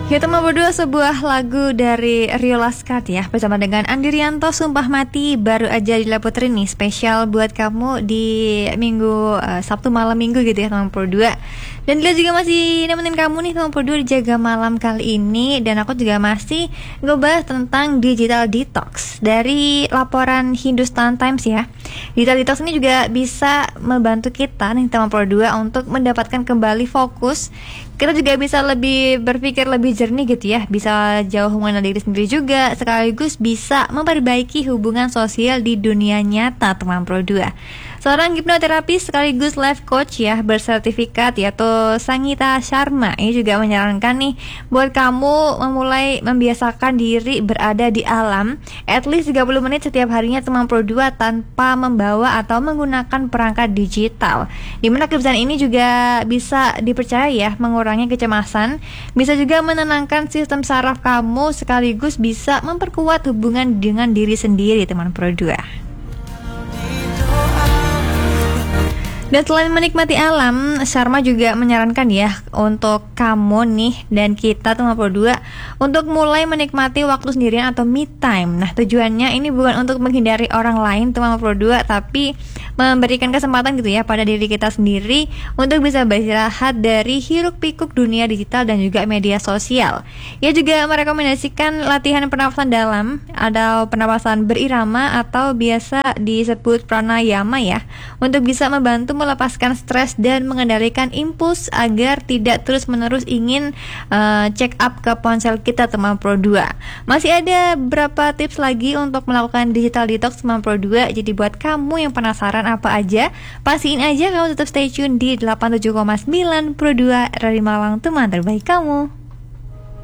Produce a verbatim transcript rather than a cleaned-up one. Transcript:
Kita mau berdua sebuah lagu dari Rio Laskart ya, bersama dengan Andi Rianto, Sumpah Mati, baru aja di Laputri nih, spesial buat kamu di minggu uh, Sabtu malam minggu gitu ya teman Pro dua. Dan dia juga masih nemenin kamu nih teman Pro dua di Jaga Malam kali ini. Dan aku juga masih ngebahas tentang digital detox dari laporan Hindustan Times ya. Digital detox ini juga bisa membantu kita nih teman Pro dua untuk mendapatkan kembali fokus. Kita juga bisa lebih berpikir lebih jernih gitu ya, bisa jauh mengenal diri sendiri juga, sekaligus bisa memperbaiki hubungan sosial di dunia nyata teman Pro dua. Seorang hipnoterapis sekaligus life coach ya bersertifikat yaitu Sangita Sharma ini juga menyarankan nih buat kamu memulai membiasakan diri berada di alam at least tiga puluh menit setiap harinya teman Pro dua tanpa membawa atau menggunakan perangkat digital. Dimana kebiasaan ini juga bisa dipercaya ya mengurangi kecemasan, bisa juga menenangkan sistem saraf kamu sekaligus bisa memperkuat hubungan dengan diri sendiri teman Pro dua. Dan selain menikmati alam, Sharma juga menyarankan ya untuk kamu nih dan kita teman Pro dua untuk mulai menikmati waktu sendirian atau me time. Nah, tujuannya ini bukan untuk menghindari orang lain teman Pro dua, tapi memberikan kesempatan gitu ya pada diri kita sendiri untuk bisa beristirahat dari hiruk pikuk dunia digital dan juga media sosial. Ia juga merekomendasikan latihan pernapasan dalam atau pernapasan berirama atau biasa disebut pranayama ya, untuk bisa membantu melepaskan stres dan mengendalikan impuls agar tidak terus-menerus ingin uh, check up ke ponsel kita teman Pro dua. Masih ada beberapa tips lagi untuk melakukan digital detox teman Pro dua. Jadi buat kamu yang penasaran apa aja, pastiin aja kamu tetap stay tune di delapan puluh tujuh koma sembilan Pro dua dari Malang, teman terbaik kamu.